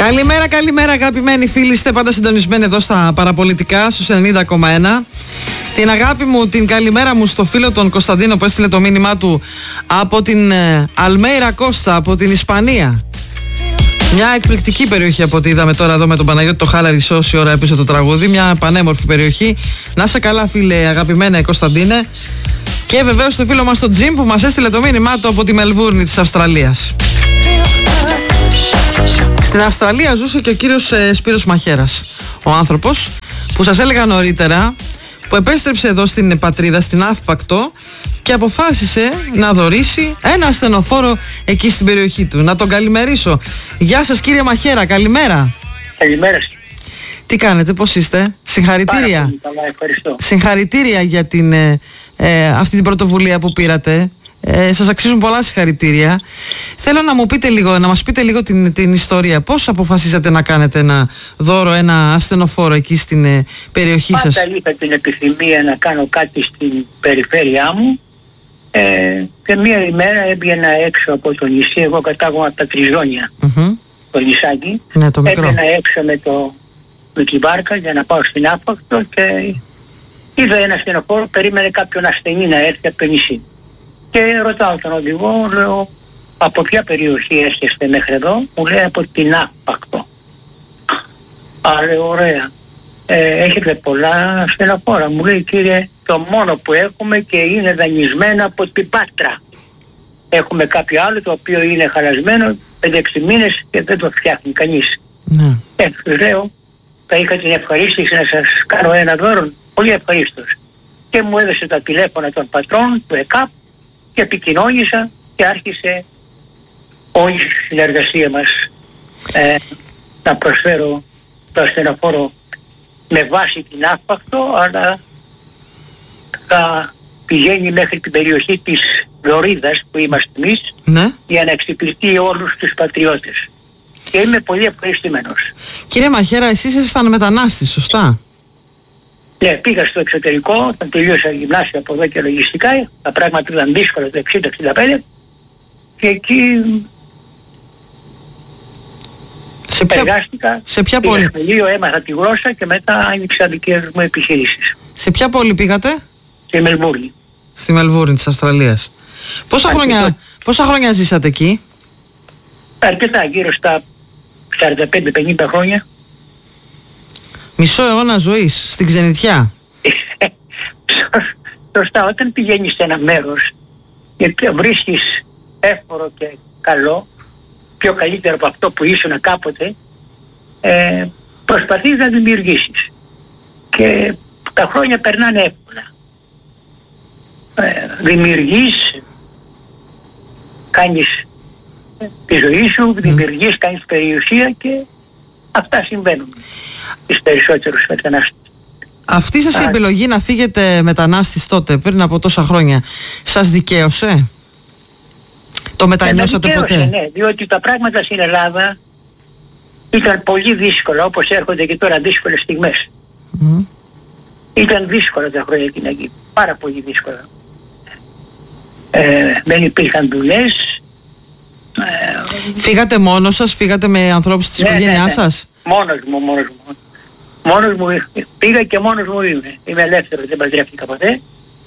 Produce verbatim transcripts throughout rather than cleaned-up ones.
Καλημέρα, καλημέρα αγαπημένοι φίλοι, είστε πάντα συντονισμένοι εδώ στα παραπολιτικά στους ενενήντα κόμμα ένα. Την αγάπη μου, την καλημέρα μου στο φίλο τον Κωνσταντίνο που έστειλε το μήνυμά του από την ε, Αλμέιρα Κώστα, από την Ισπανία. Μια εκπληκτική περιοχή από ό,τι είδαμε τώρα εδώ με τον Παναγιώτη το Χάλαρη όση ώρα έπαιζε το τραγούδι. Μια πανέμορφη περιοχή. Να είσαι καλά φίλε αγαπημένα Κωνσταντίνε. Και βεβαίως το φίλο μας τον Τζιμ που μας έστειλε το μήνυμά του από τη Μελβούρνη της Αυστραλίας. Στην Αυστραλία ζούσε και ο κύριος ε, Σπύρος Μαχαίρας, ο άνθρωπος που σας έλεγα νωρίτερα, που επέστρεψε εδώ στην πατρίδα, στην Αύπακτο, και αποφάσισε να δωρήσει ένα ασθενοφόρο εκεί στην περιοχή του. Να τον καλημερίσω. Γεια σας κύριε Μαχαίρα, καλημέρα. Καλημέρα. Τι κάνετε, πώς είστε? Συγχαρητήρια. Πάρα πολύ καλά, ευχαριστώ. Συγχαρητήρια για την, ε, ε, αυτή την πρωτοβουλία που πήρατε. Ε, σας αξίζουν πολλά συγχαρητήρια. Θέλω να μου πείτε λίγο, να μας πείτε λίγο την, την ιστορία. Πώς αποφασίσατε να κάνετε ένα δώρο, ένα ασθενοφόρο εκεί στην ε, περιοχή Πάντα σας? Πάντα είχα την επιθυμία να κάνω κάτι στην περιφέρειά μου ε, και μία ημέρα έβγαινα έξω από το νησί. Εγώ κατάγομαι από τα Τριζόνια, mm-hmm. το νησάκι. Ναι, το μικρό. Έβγαινα έξω με, το, με τη βάρκα για να πάω στην Αύπακτο και είδα ένα ασθενοφόρο, περίμενε κάποιον ασθενή να έρθει από το νησί. Και ρωτάω τον οδηγό, λέω, από ποια περιοχή έρχεστε μέχρι εδώ? Μου λέει από την Αύπακτο. Α, λέω, ωραία. Ε, έχετε πολλά ασθενοφόρα? Μου λέει, κύριε, το μόνο που έχουμε και είναι δανεισμένα από την Πάτρα. Έχουμε κάποιο άλλο το οποίο είναι χαλασμένο πέντε έξι μήνες και δεν το φτιάχνει κανείς. Ναι. Ε, λέω, θα είχα την ευχαρίστηση να σας κάνω ένα δώρο, πολύ ευχαρίστως. Και μου έδωσε τα τηλέφωνα των πατρών του ΕΚΑΠ και επικοινώνησα και άρχισε όλη η συνεργασία μας ε, να προσφέρω το ασθενοφόρο με βάση την Αύπακτο, αλλά θα πηγαίνει μέχρι την περιοχή της Λωρίδας που είμαστε εμείς, ναι, για να εξυπηρετεί όλους τους πατριώτες. Και είμαι πολύ ευχαριστημένος. Κύριε Μαχαίρα, εσείς ήσασταν μετανάστης, σωστά? Ναι, πήγα στο εξωτερικό, όταν τελείωσα γυμνάσιο από εδώ και λογιστικά, τα πράγματα ήταν δύσκολα το εξήντα εξήντα πέντε και εκεί σε ποια, εργάστηκα, σε ποια πήγα πόλη? σχολείο, έμαθα τη γλώσσα και μετά άνοιξα δικές μου επιχειρήσεις. Σε ποια πόλη πήγατε? Στη Μελβούρνη. Στη Μελβούρνη της Αυστραλίας. Πόσα χρόνια, πόσα χρόνια ζήσατε εκεί? Αρκετά, γύρω στα σαράντα πέντε πενήντα χρόνια. Μισό αιώνα ζωής στην ξενιτιά. Σωστά, όταν πηγαίνεις σε ένα μέρος και βρίσκεις εύφορο και καλό, πιο καλύτερο από αυτό που ήσουν κάποτε, ε, προσπαθείς να δημιουργήσεις. Και τα χρόνια περνάνε εύκολα. Ε, δημιουργείς, κάνεις τη ζωή σου, δημιουργείς, κάνεις περιουσία και αυτά συμβαίνουν στις περισσότερους μετανάστες. Αυτή σας η επιλογή να φύγετε μετανάστης τότε, πριν από τόσα χρόνια, σας δικαίωσε? Το μετανιώσατε ποτέ? Ναι, διότι τα πράγματα στην Ελλάδα ήταν πολύ δύσκολα, όπως έρχονται και τώρα δύσκολες στιγμές. Mm. Ήταν δύσκολα τα χρόνια εκεί, εκεί, πάρα πολύ δύσκολα. Ε, δεν υπήρχαν δουλειές. Ε, φύγατε μόνος σας, φύγατε με ανθρώπους της ναι, οικογένειάς ναι, ναι. σας? Μόνος μου, μόνος μου. Μόνος μου πήγα και μόνος μου είμαι. Είμαι ελεύθερος, δεν παντρεύτηκα ποτέ.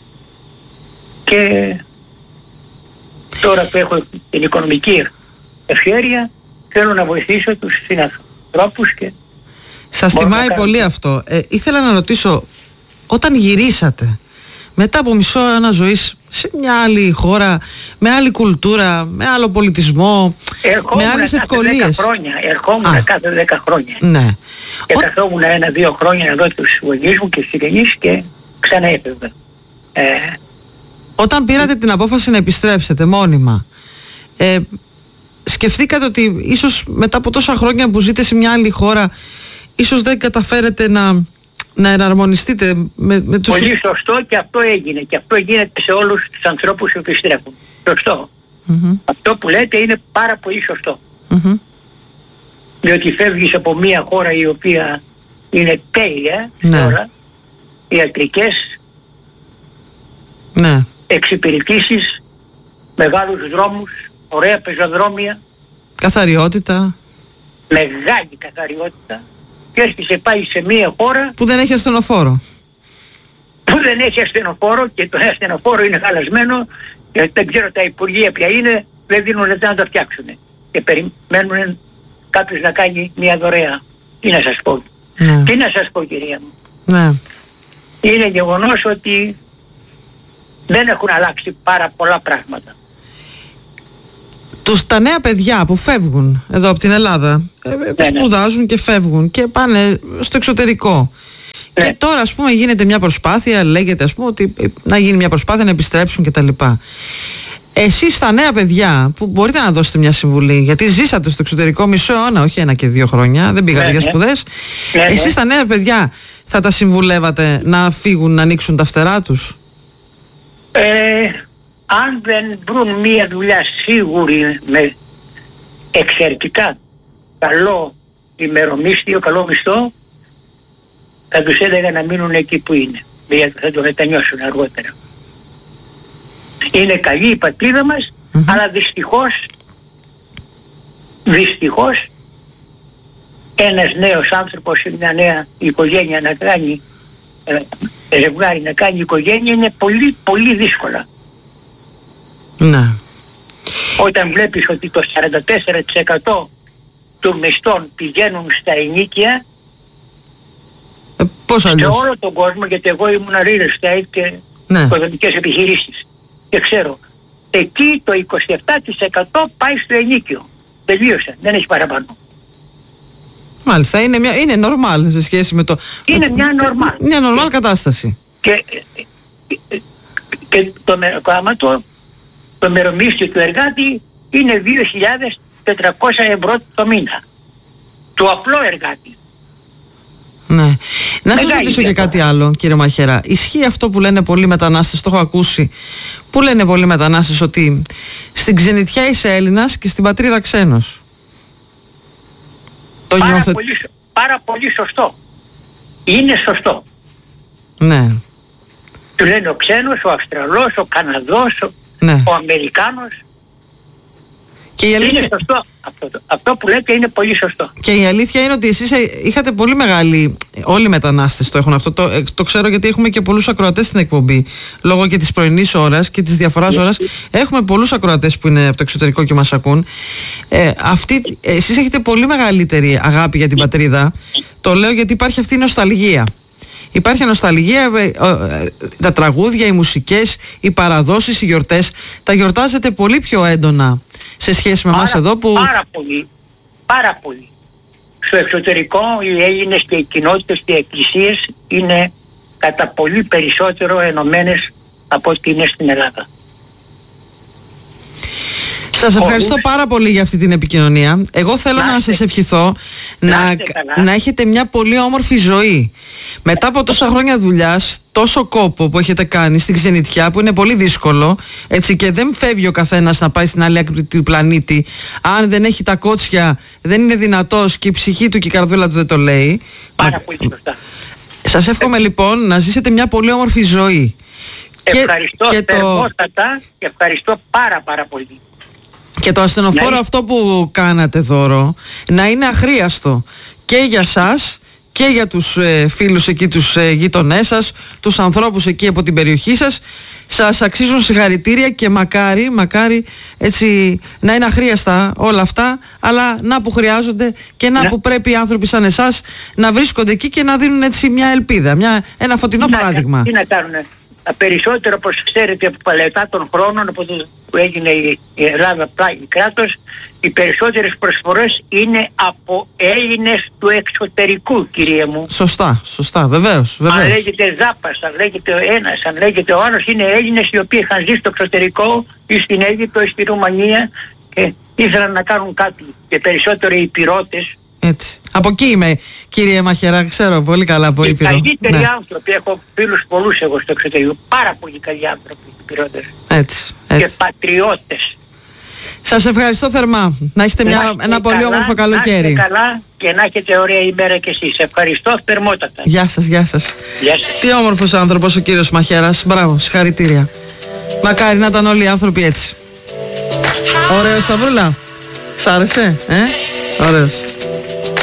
Και τώρα που έχω την οικονομική ευχέρεια, θέλω να βοηθήσω τους συνανθρώπους και... Σας τιμάει πολύ αυτό. Ε, ήθελα να ρωτήσω, όταν γυρίσατε, μετά από μισό αιώνα ζωής, σε μια άλλη χώρα, με άλλη κουλτούρα, με άλλο πολιτισμό, ερχόμουν με άλλες ευκολίες. δέκα χρόνια, ερχόμουν Α, κάθε δέκα χρόνια. Ναι. Και Ο... καθόμουν ένα-δύο χρόνια να δω τους γονείς μου και συγγενείς και ξανά έπαιρνα. Ε... Όταν πήρατε την απόφαση να επιστρέψετε μόνιμα, ε, σκεφτήκατε ότι ίσως μετά από τόσα χρόνια που ζείτε σε μια άλλη χώρα, ίσως δεν καταφέρετε να... να εναρμονιστείτε με, με τους... Πολύ σωστό, και αυτό έγινε. Και αυτό γίνεται σε όλους τους ανθρώπους που επιστρέφουν. Σωστό. Mm-hmm. Αυτό που λέτε είναι πάρα πολύ σωστό. Mm-hmm. Διότι φεύγεις από μια χώρα η οποία είναι τέλεια, ναι, τώρα, ιατρικές, ναι, εξυπηρετήσεις, μεγάλους δρόμους, ωραία πεζοδρόμια. Καθαριότητα. μεγάλη καθαριότητα και έρχεσαι πάει σε μια χώρα που δεν έχει ασθενοφόρο. Που δεν έχει ασθενοφόρο και το ασθενοφόρο είναι χαλασμένο και δεν ξέρω τα υπουργεία ποια είναι, δεν δίνουν λεπτά να το φτιάξουν. Και περιμένουν κάποιος να κάνει μια δωρεά. Τι να σας πω. Ναι. Τι να σας πω κυρία μου. Ναι. Είναι γεγονός ότι δεν έχουν αλλάξει πάρα πολλά πράγματα. Τους τα νέα παιδιά που φεύγουν εδώ από την Ελλάδα, ναι, σπουδάζουν ναι. και φεύγουν και πάνε στο εξωτερικό. Ναι. Και τώρα ας πούμε γίνεται μια προσπάθεια, λέγεται ας πούμε ότι να γίνει μια προσπάθεια να επιστρέψουν κτλ. Εσείς τα νέα παιδιά που μπορείτε να δώσετε μια συμβουλή, γιατί ζήσατε στο εξωτερικό μισό αιώνα, όχι ένα και δύο χρόνια, δεν πήγατε ναι, για σπουδές. Ναι, ναι. Εσείς τα νέα παιδιά θα τα συμβουλεύατε να φύγουν, να ανοίξουν τα φτερά τους? Ε, αν δεν βρουν μια δουλειά σίγουρη με εξαιρετικά καλό ημερομίσθιο, καλό μισθό, θα τους έλεγα να μείνουν εκεί που είναι, γιατί θα το μετανιώσουν αργότερα. Είναι καλή η πατρίδα μας, mm-hmm. αλλά δυστυχώς, δυστυχώς ένας νέος άνθρωπος ή μια νέα οικογένεια να κάνει, ε, ζευγάρι να κάνει οικογένεια είναι πολύ πολύ δύσκολα. Ναι. Όταν βλέπεις ότι το σαράντα τέσσερα τοις εκατό των μισθών πηγαίνουν στα ενοίκια, ε, πώς σε όλο τον κόσμο, γιατί εγώ ήμουν real estate και ναι. οικοδομικές επιχειρήσεις και ξέρω, εκεί το είκοσι επτά τοις εκατό πάει στο ενοίκιο. Τελείωσε, δεν έχει παραπάνω. Μάλιστα, είναι, μια, είναι normal σε σχέση με το... Είναι με, μια normal. Μια normal και, κατάσταση. Και, και το, άμα το, το μερομίσθιο του εργάτη είναι δύο χιλιάδες τετρακόσια ευρώ το μήνα. Του απλό εργάτη. Ναι. Να σας ρωτήσω και κάτι άλλο, κύριε Μαχαίρα. Ισχύει αυτό που λένε πολλοί μετανάστες, το έχω ακούσει, που λένε πολλοί μετανάστες ότι στην ξενιτιά είσαι Έλληνας και στην πατρίδα ξένος? Το πάρα, νιώθε... πολύ, πάρα πολύ σωστό. Είναι σωστό. Ναι. Του λένε ο ξένος, ο Αυστραλός, ο Καναδός, ο, ναι. ο Αμερικάνος. Και η αλήθεια... Είναι σωστό. Αυτό, αυτό που λέτε είναι πολύ σωστό. Και η αλήθεια είναι ότι εσείς είχατε πολύ μεγάλη... Όλοι οι μετανάστες το έχουν αυτό. Το, το ξέρω γιατί έχουμε και πολλούς ακροατές στην εκπομπή. Λόγω και της πρωινής ώρας και της διαφοράς ώρας. Έχουμε πολλούς ακροατές που είναι από το εξωτερικό και μας ακούν. Ε, αυτή, εσείς έχετε πολύ μεγαλύτερη αγάπη για την πατρίδα. Το λέω γιατί υπάρχει αυτή η νοσταλγία. Υπάρχει νοσταλγία, τα τραγούδια, οι μουσικές, οι παραδόσεις, οι γιορτές. Τα γιορτάζετε πολύ πιο έντονα σε σχέση με εμάς εδώ που... Πάρα πολύ, πάρα πολύ. Στο εξωτερικό οι Έλληνες και οι κοινότητες και οι εκκλησίες είναι κατά πολύ περισσότερο ενωμένες από ό,τι είναι στην Ελλάδα. Σας ευχαριστώ πάρα πολύ για αυτή την επικοινωνία. Εγώ θέλω να, να σας ευχηθώ να, να, να έχετε μια πολύ όμορφη ζωή. Μετά από τόσα χρόνια δουλειάς, τόσο κόπο που έχετε κάνει στην ξενιτιά, που είναι πολύ δύσκολο, έτσι, και δεν φεύγει ο καθένας να πάει στην άλλη άκρη του πλανήτη. Αν δεν έχει τα κότσια, δεν είναι δυνατός και η ψυχή του και η καρδούλα του δεν το λέει. Πάρα πολύ σωστά. Σας εύχομαι ε... λοιπόν να ζήσετε μια πολύ όμορφη ζωή. Ευχαριστώ και, και θερμότατα το... και ευχαριστώ πάρα πάρα πολύ. Και το ασθενοφόρο ναι. αυτό που κάνατε δώρο να είναι αχρίαστο και για σας και για τους ε, φίλους εκεί, τους ε, γείτονές σας, τους ανθρώπους εκεί από την περιοχή σας. Σας αξίζουν συγχαρητήρια και μακάρι, μακάρι έτσι να είναι αχρίαστα όλα αυτά, αλλά να που χρειάζονται και να ναι. που πρέπει οι άνθρωποι σαν εσάς να βρίσκονται εκεί και να δίνουν έτσι μια ελπίδα, μια, ένα φωτεινό να, παράδειγμα. Τι να κάνουνε. Περισσότερο, όπως ξέρετε, από παλαιτά των χρόνων, από το που έγινε η Ελλάδα πλάγι κράτος, οι περισσότερες προσφορές είναι από Έλληνες του εξωτερικού, κυρία μου. Σωστά, σωστά, βεβαίως, βεβαίως. Αν λέγεται Ζάπας, αν λέγεται ο ένας, αν λέγεται ο άλλος, είναι Έλληνες οι οποίοι είχαν ζήσει στο εξωτερικό ή στην Αίγυπτο ή στη Ρουμανία και ήθελαν να κάνουν κάτι. Και περισσότερο οι Υπηρώτες. Έτσι. Από εκεί είμαι, κύριε Μαχαιρά, ξέρω πολύ καλά από Ήπειρο. Οι καλύτεροι ναι. άνθρωποι, έχω φίλους πολλούς εγώ στο εξωτερικό, πάρα πολύ καλοί άνθρωποι, Υπηρώτες. Έτσι, έτσι. Και πατριώτες. Σας ευχαριστώ θερμά. Να έχετε μια, να ένα πολύ καλά, όμορφο καλοκαίρι. Να έχετε καλά και να έχετε ωραία ημέρα κι εσείς. Ευχαριστώ θερμότατα. Γεια σας, γεια σας. Γεια σας. Τι όμορφος άνθρωπος ο κύριος Μαχαίρας. Μπράβο, συγχαρητήρια. Μακάρι να ήταν όλοι οι άνθρωποι έτσι. Ωραίο Σταυρούλα. Σ' άρεσε, ε? Ωραίος.